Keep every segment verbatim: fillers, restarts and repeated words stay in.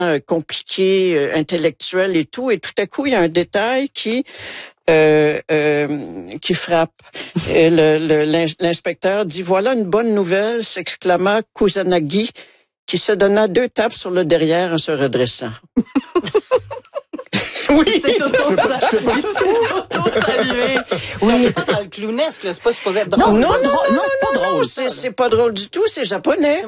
euh, compliqué, euh, intellectuel et tout, et tout à coup, il y a un détail qui euh, euh, qui frappe. Et le, le, l'inspecteur dit, voilà une bonne nouvelle, s'exclama Kusanagi, qui se donna deux tapes sur le derrière en se redressant. Oui, c'est auto-salué. Oui, c'est pas dans le clownesque, là, c'est pas supposé être drôle. Non, non, non, non, non, c'est pas non, drôle. non, c'est, c'est pas drôle du tout, c'est japonais.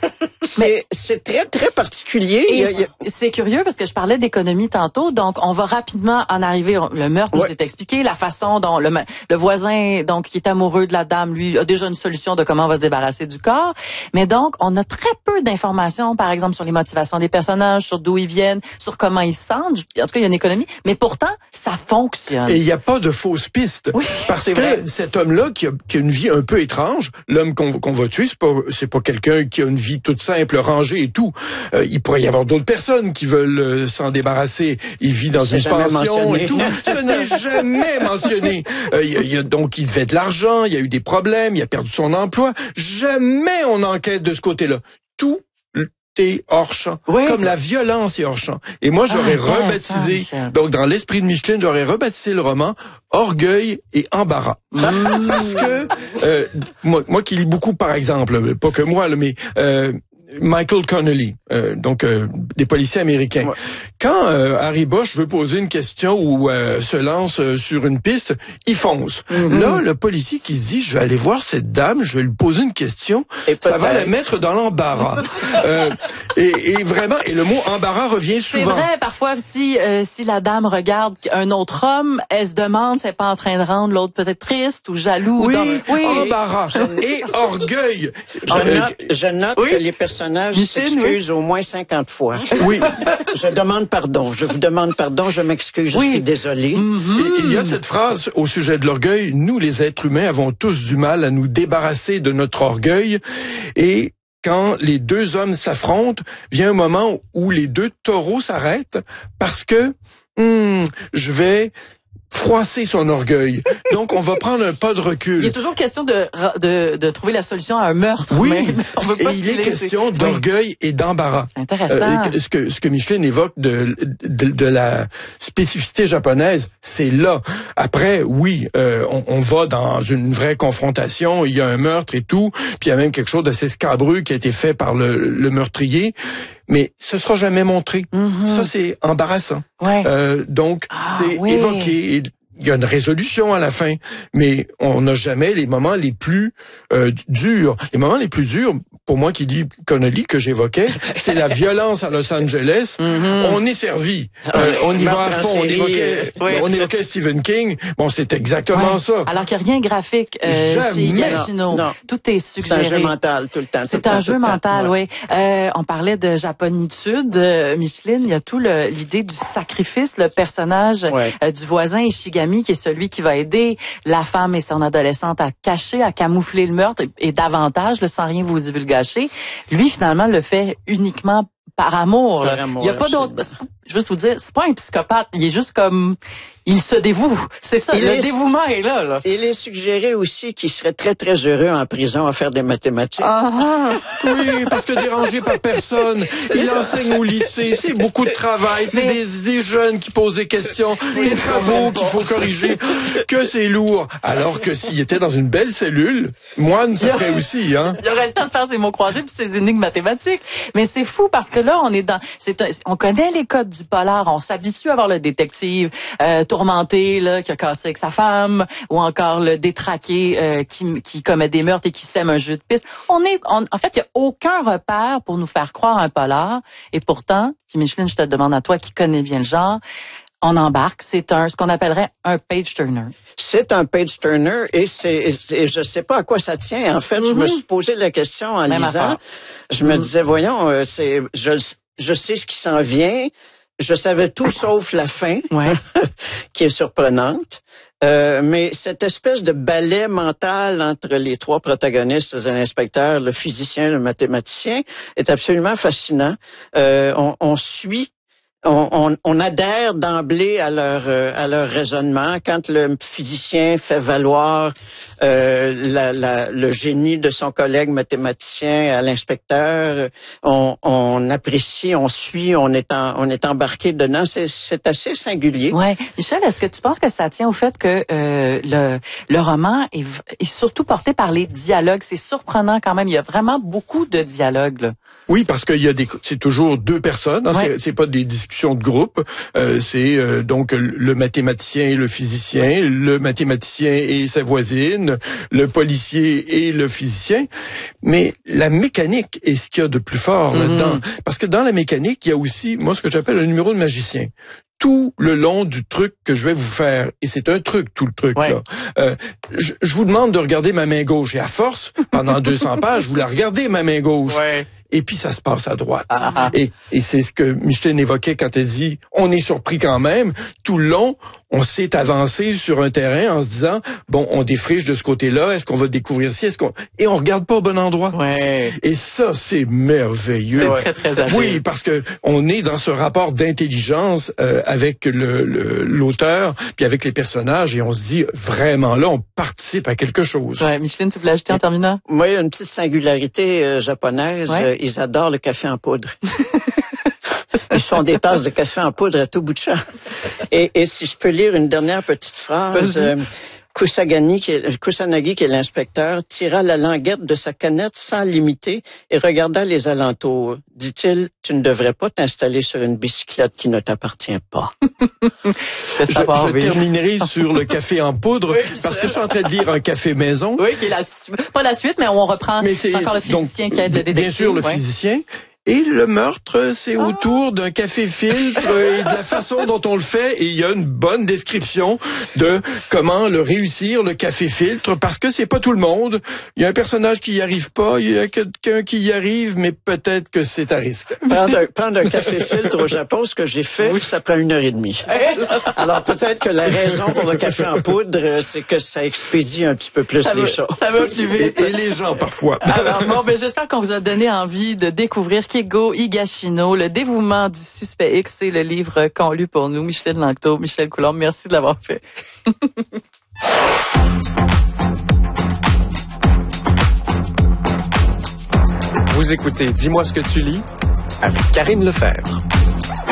C'est, c'est très, très particulier. Et il y a, il y a... c'est curieux parce que je parlais d'économie tantôt, donc on va rapidement en arriver. Le meurtre nous ouais. est expliqué, la façon dont le, le voisin, donc qui est amoureux de la dame, lui a déjà une solution de comment on va se débarrasser du corps. Mais donc, on a très peu d'informations, par exemple, sur les motivations des personnages, sur d'où ils viennent, sur comment ils se sentent. En tout cas, il y a une économie, mais pourtant, ça fonctionne. Et il n'y a pas de fausses pistes. Oui, parce que vrai. cet homme-là, qui a, qui a une vie un peu étrange, l'homme qu'on, qu'on va tuer, c'est pas, c'est pas quelqu'un qui a une vie toute simple, rangée et tout. Euh, il pourrait y avoir d'autres personnes qui veulent euh, s'en débarrasser. Il vit dans c'est une pension mentionné. et tout. Ce n'est jamais mentionné. Euh, il, il, donc, il devait de l'argent, il y a eu des problèmes, il a perdu son emploi. Jamais on enquête de ce côté-là. Tout est hors champ. Oui. Comme la violence est hors champ. Et moi, j'aurais ah, rebaptisé, donc dans l'esprit de Micheline, j'aurais rebaptisé le roman Orgueil et embarras. Mm. Parce que, euh, moi, moi qui lis beaucoup, par exemple, pas que moi, là, mais... Euh, Michael Connelly, euh, donc euh, des policiers américains. Ouais. Quand euh, Harry Bosch veut poser une question ou euh, se lance euh, sur une piste, il fonce. Mm-hmm. Là, le policier qui se dit, je vais aller voir cette dame, je vais lui poser une question, et ça va la mettre dans l'embarras. euh, et, et vraiment, et le mot embarras revient souvent. C'est vrai, parfois, si euh, si la dame regarde un autre homme, elle se demande si elle n'est pas en train de rendre l'autre peut-être triste ou jaloux. Oui, donc, oui. embarras et orgueil. Je note, je note oui. que les personnages s'excusent oui. au moins cinquante fois. Oui. Je demande pardon. Je vous demande pardon. Je m'excuse. Je oui. suis désolé. Mm-hmm. Et il y a cette phrase au sujet de l'orgueil. Nous, les êtres humains, avons tous du mal à nous débarrasser de notre orgueil. Et quand les deux hommes s'affrontent, vient un moment où les deux taureaux s'arrêtent parce que hmm, je vais froisser son orgueil. Donc, on va prendre un pas de recul. Il est toujours question de, de, de trouver la solution à un meurtre. Oui, mais on veut pas et il est question d'orgueil oui. et d'embarras. Intéressant. Euh, ce que ce que Micheline évoque de, de, de la spécificité japonaise, c'est là. Après, oui, euh, on, on va dans une vraie confrontation, il y a un meurtre et tout, puis il y a même quelque chose d'assez scabreux qui a été fait par le, le meurtrier. Mais ce sera jamais montré. Mm-hmm. Ça, c'est embarrassant. Ouais. Euh, donc, ah, c'est oui. évoqué. Et il y a une résolution à la fin, mais on n'a jamais les moments les plus euh, durs. Les moments les plus durs, pour moi qui lis Connelly que j'évoquais, c'est la violence à Los Angeles. Mm-hmm. On est servi. Euh, on y va à fond. On évoquait, oui. on évoquait Stephen King. Bon, c'est exactement ouais. ça. Alors qu'il n'y a rien de graphique euh, chez Higashino. Non, non. Tout est suggéré. C'est un jeu mental tout le temps. C'est un temps, jeu mental, oui. Euh, on parlait de japonitude. Euh, Micheline, il y a tout le, l'idée du sacrifice, le personnage ouais. euh, du voisin Ishigami, qui est celui qui va aider la femme et son adolescente à cacher, à camoufler le meurtre et, et davantage, là, sans rien vous divulgacher. Lui, finalement, le fait uniquement par amour. Par là. amour il y a pas d'autre. Je veux juste vous dire, c'est pas un psychopathe. Il est juste comme, il se dévoue. C'est ça. Il le est, dévouement est là, là. Il est suggéré aussi qu'il serait très très heureux en prison à faire des mathématiques. Ah, oui, parce que dérangé par personne. Il ça. enseigne au lycée. C'est beaucoup de travail. C'est des, des jeunes qui posent des questions, des travaux qu'il faut corriger. Que c'est lourd. Alors que s'il était dans une belle cellule, moine, ça ferait aussi, hein. Il aurait le temps de faire ses mots croisés puis ses énigmes mathématiques. Mais c'est fou parce que là, on est dans, c'est un, on connaît les codes du polar. On s'habitue à voir le détective euh, tourmenté là qui a cassé avec sa femme, ou encore le détraqué euh, qui, qui commet des meurtres et qui sème un jeu de piste. On est, on, en fait, il y a aucun repère pour nous faire croire un polar. Et pourtant, puis Micheline, je te demande à toi qui connais bien le genre, on embarque. C'est un, ce qu'on appellerait un page turner. C'est un page turner et c'est, et je sais pas à quoi ça tient. En fait, mm-hmm. je me suis posé la question en Même lisant. Affaire. Je me mm-hmm. disais, voyons, euh, c'est, je, je sais ce qui s'en vient. Je savais tout sauf la fin, ouais. qui est surprenante. Euh, mais cette espèce de ballet mental entre les trois protagonistes, l'inspecteur, le physicien, le mathématicien, est absolument fascinant. Euh, on, on suit On, on, on adhère d'emblée à leur euh, à leur raisonnement. Quand le physicien fait valoir euh, la, la, le génie de son collègue mathématicien à l'inspecteur, on, on apprécie, on suit, on est en, on est embarqué dedans. C'est, c'est assez singulier. Ouais, Michel, est-ce que tu penses que ça tient au fait que euh, le le roman est, est surtout porté par les dialogues? C'est surprenant quand même. Il y a vraiment beaucoup de dialogues, là. Oui, parce qu'il y a des, c'est toujours deux personnes. Hein, ouais. c'est, c'est pas des discussions de groupe. Euh, c'est euh, donc le mathématicien et le physicien, ouais. le mathématicien et sa voisine, le policier et le physicien. Mais la mécanique est ce qu'il y a de plus fort mm-hmm. là-dedans, parce que dans la mécanique, il y a aussi, moi, ce que j'appelle le numéro de magicien. Tout le long du truc que je vais vous faire, et c'est un truc, tout le truc, ouais. là. Euh, je, je vous demande de regarder ma main gauche, et à force, pendant deux cents pages, vous la regardez, ma main gauche. Ouais. Et puis ça se passe à droite. Ah, ah. Et, et c'est ce que Micheline évoquait quand elle dit « on est surpris quand même ». Tout le long, on s'est avancé sur un terrain en se disant « bon, on défriche de ce côté-là, est-ce qu'on va découvrir ci, est-ce qu'on... » Et on regarde pas au bon endroit. Ouais. Et ça, c'est merveilleux. C'est très, très agile. Oui, parce que on est dans ce rapport d'intelligence euh, avec le, le, l'auteur, puis avec les personnages, et on se dit vraiment là, on participe à quelque chose. Ouais, Micheline, tu voulais ajouter en terminant? Moi, il y a une petite singularité euh, japonaise. Ouais. Euh, ils adorent le café en poudre. Ils font des tasses de café en poudre à tout bout de champ. Et, et si je peux lire une dernière petite phrase, euh, Kusagani, qui est, Kusanagi, qui est l'inspecteur, tira la languette de sa canette sans limiter et regarda les alentours. Dit-il, tu ne devrais pas t'installer sur une bicyclette qui ne t'appartient pas. je je terminerai sur le café en poudre, oui, parce que je suis en train de lire un café maison. Oui, qui est la, pas la suite, mais on reprend mais c'est, c'est encore le physicien donc, qui aide le détective. Bien sûr, le ouais. physicien. Et le meurtre, c'est ah. autour d'un café-filtre et de la façon dont on le fait. Et il y a une bonne description de comment le réussir, le café-filtre, parce que c'est pas tout le monde. Il y a un personnage qui y arrive pas, il y a quelqu'un qui y arrive, mais peut-être que c'est à risque. Prendre un, prendre un café-filtre au Japon, ce que j'ai fait, oui. ça prend une heure et demie. Alors peut-être que la raison pour le café en poudre, c'est que ça expédie un petit peu plus ça les va, choses. Ça va plus vite. Et, et les gens, parfois. Alors bon, ben j'espère qu'on vous a donné envie de découvrir Keigo Higashino, le dévouement du suspect X, c'est le livre qu'ont lu pour nous Michel Langto, Michel Coulombe. Merci de l'avoir fait. Vous écoutez Dis-moi ce que tu lis avec Karine Lefebvre.